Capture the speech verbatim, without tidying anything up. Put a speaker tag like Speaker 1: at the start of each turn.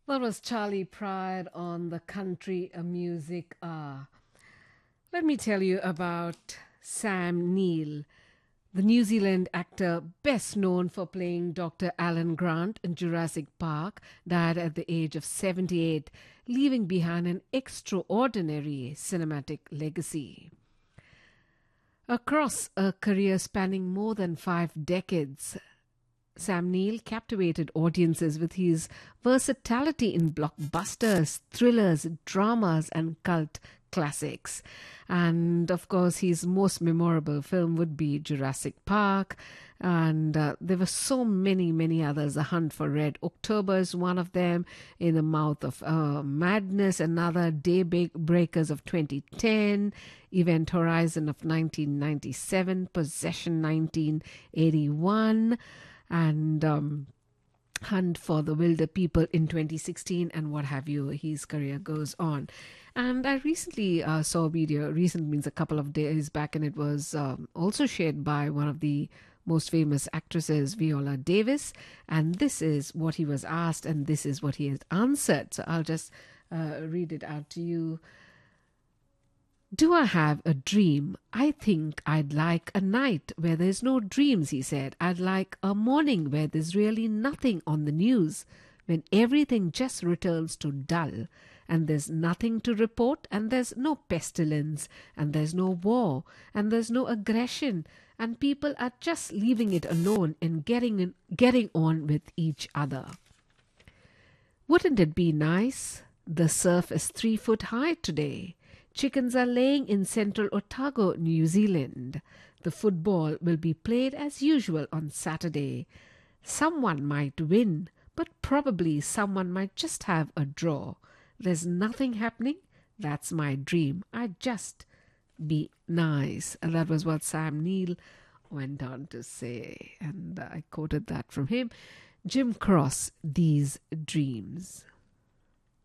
Speaker 1: That was Charlie Pride on the Country Music Hour. Let me tell you about Sam Neill, the New Zealand actor best known for playing Doctor Alan Grant in Jurassic Park, died at the age of seventy-eight, leaving behind an extraordinary cinematic legacy. Across a career spanning more than five decades, Sam Neill captivated audiences with his versatility in blockbusters, thrillers, dramas, and cult classics. And of course, his most memorable film would be Jurassic Park. And uh, there were so many, many others. The Hunt for Red October is one of them. In the Mouth of uh, Madness, another. Daybreakers of twenty ten. Event Horizon of nineteen ninety-seven. Possession nineteen eighty-one. And um, Hunt for the Wilder People in twenty sixteen, and what have you. His career goes on. And I recently uh, saw a video, recent means a couple of days back, and it was um, also shared by one of the most famous actresses, Viola Davis. And this is what he was asked, and this is what he has answered. So I'll just uh, read it out to you. Do I have a dream? I think I'd like a night where there's no dreams, he said. I'd like a morning where there's really nothing on the news, when everything just returns to dull, and there's nothing to report, and there's no pestilence, and there's no war, and there's no aggression, and people are just leaving it alone and getting, in, getting on with each other. Wouldn't it be nice? The surf is three foot high today. Chickens are laying in central Otago, New Zealand. The football will be played as usual on Saturday. Someone might win, but probably someone might just have a draw. There's nothing happening. That's my dream. I just be nice. And that was what Sam Neill went on to say. And I quoted that from him. Jim Cross, These Dreams.